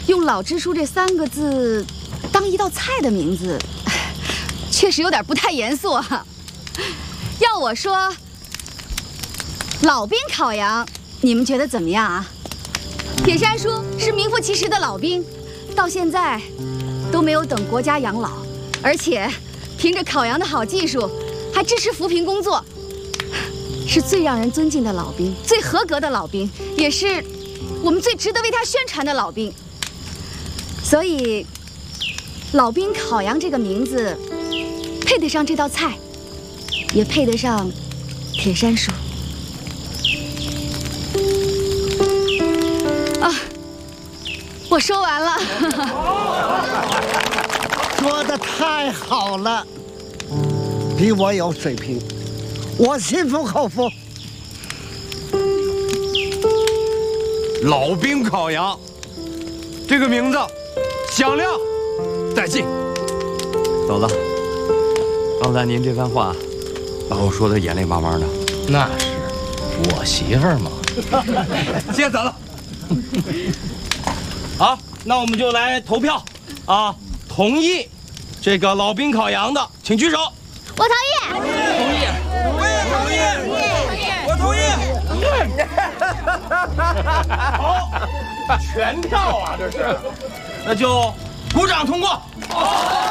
用老支书这3个字当一道菜的名字，确实有点不太严肃啊。要我说，老兵烤羊，你们觉得怎么样啊？铁山叔是名副其实的老兵，到现在都没有等国家养老，而且凭着烤羊的好技术，还支持扶贫工作，是最让人尊敬的老兵，最合格的老兵，也是我们最值得为他宣传的老兵。所以，老兵烤羊这个名字，配得上这道菜，也配得上铁山叔。啊，我说完了。 说得太好了，比我有水平，我心服口服。 老兵烤羊，这个名字响亮带劲。嫂子，刚才您这番话，把我说的眼泪汪汪的。 那是我媳妇儿嘛。 谢谢嫂子。 好，那我们就来投票啊！同意这个老兵烤羊的，请举手。 我同意。 同意。我也同意。我同意。好，全票啊，这是，那就鼓掌通过。